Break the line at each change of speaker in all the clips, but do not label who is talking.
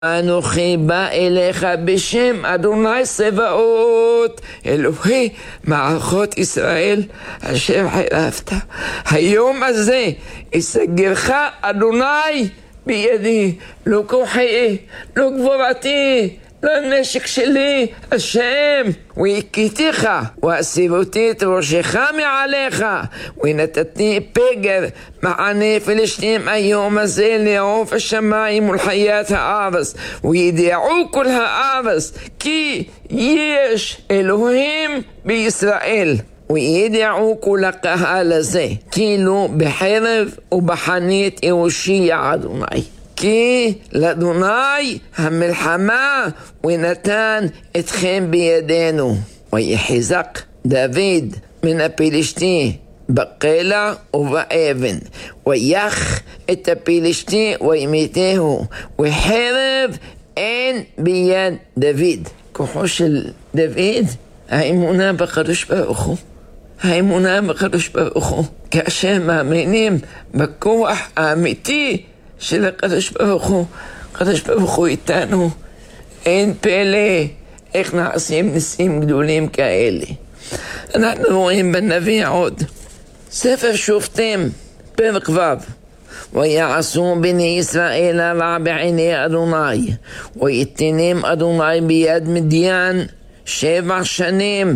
אנוכי בא אליך בשם אדוני צבאות, אלוהי מערכות ישראל אשר חרפת. היום הזה יסגרך אדוני בידי, לא כוחי, לא גבורתי, לא הנשק שלי, השם. והכיתיך ואסיבותי את ראשך מעליך, ונתתי פגר מחנה פלשתים היום הזה לעוף השמיים ולחיית הארץ, וידעו כל הארץ כי יש אלוהים בישראל. וידעו כל הקהל הזה כאילו בחרב ובחנית יושיע אדוני, כי לאדוני המלחמה ונתן אתכם בידינו. ויחזק דוד מן הפלישתי בקלע ובאבן, ויך את הפלישתי וימיתהו, וחרב אין ביד דוד. כוחו של דוד האמונה בקדוש ברוך הוא, האמונה בקדוש ברוך הוא. כאשר מאמינים בכוח האמיתי של הקדוש ברוך הוא, הקדוש ברוך הוא איתנו, אין פלא איך נעשים ניסים גדולים כאלה. אנחנו רואים בנביא עוד, ספר שופטים פרק ו', ויעשו בני ישראל הרע בעיני אדוני, ויתנם אדוני ביד מדיין 7 שנים,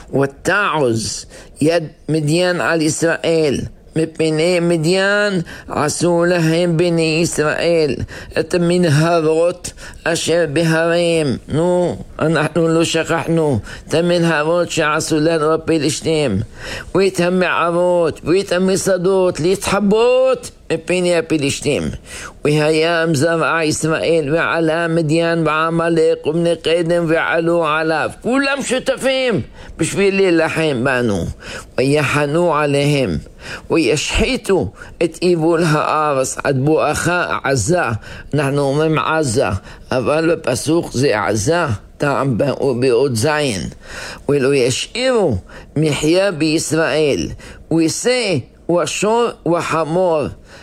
ותעוז יד מדיין על ישראל. מפני מדיין עשו להם בני ישראל את המנהרות אשר בהרים. אנחנו לא שכחנו את המנהרות שעשו לנו הפלישתים, ואת המערות ואת המסעדות להתחבות מפני הפלישתים. והיה זרע ישראל ועלה מדיין ועמלק ובני קדם ועלו עליו, כולם שותפים בשביל להילחם בנו. ויחנו עליהם וישחיתו את איבול הארץ עד בואכה עזה. אנחנו אומרים עזה, אבל בפסוק זה עזה טעם בעוד זין. ולא ישאירו מחיה בישראל, ויסה ושור וחמור.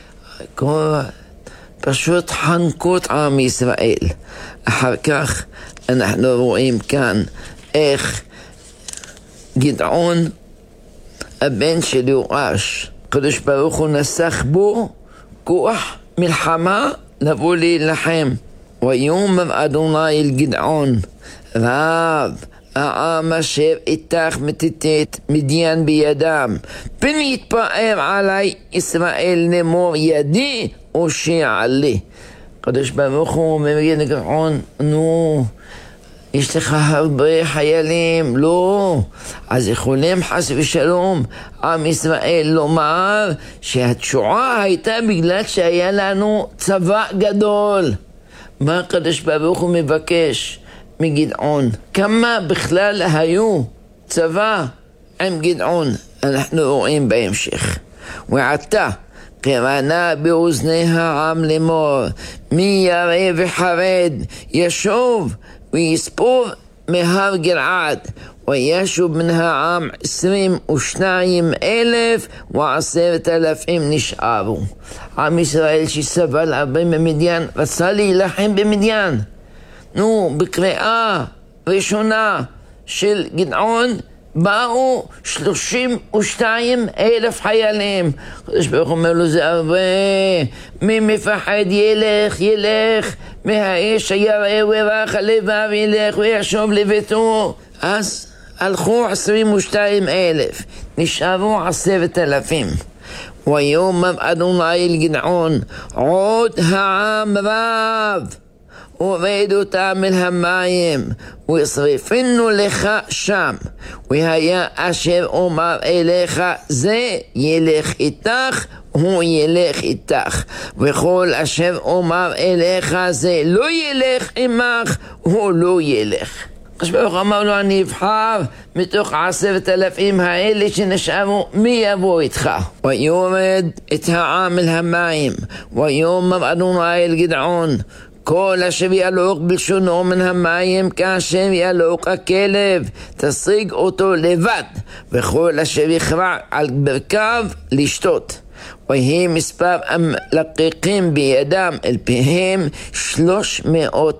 פשוט חנקות עם ישראל. אחר כך אנחנו רואים כאן איך גדעון הבן של יואש, הקדוש ברוך הוא נסח בו כוח מלחמה לבוא להילחם. ויאמר אדוני אל גדעון, רב העם אשר איתך מתתת מדיין בידם, פן יתפאר עלי ישראל לאמור ידי הושיע לי. הקדוש ברוך הוא אומר לגדעון, יש לך הרבה חיילים? לא. אז יכולים חס ושלום עם ישראל לומר שהתשועה הייתה בגלל שהיה לנו צבא גדול. מה הקדוש ברוך הוא מבקש מגדעון? כמה בכלל היו צבא עם גדעון? אנחנו רואים בהמשך. ועתה קרנה באוזני העם לאמור, מי ירא וחרד ישוב ויספור מהר גלעד. וישוב מן העם 22,000 ו10,000 נשארו. עם ישראל שסבל הרבה ממדיין רצה להילחם במדיין. בקריאה ראשונה של גדעון באו 32,000 חיילים. הקדוש ברוך הוא אומר לו, זה הרבה, מי מפחד ילך מהאש הירא ורך הלבב, ילך וישוב לביתו. אז הלכו 22,000, נשארו 10,000. ויאמר אדוני אל גדעון, עוד העם רב, הורד אותם אל המים וישרפנו לך שם, והיה אשר אומר אליך זה ילך איתך, הוא ילך איתך, וכל אשר אומר אליך זה לא ילך עמך, הוא לא ילך. הקדוש ברוך הוא אמר לו, אני אבחר מתוך 10,000 האלה שנשארו מי יבוא איתך. ויורד את העם אל המים, ויאמר אדוני אל גדעון, כל אשר יעלוק בלשונו מן המים כאשר יעלוק הכלב, תשיג אותו לבד, וכל אשר יכרע על ברכיו לשתות. ויהי מספר המלקקים בידם אל פיהם 300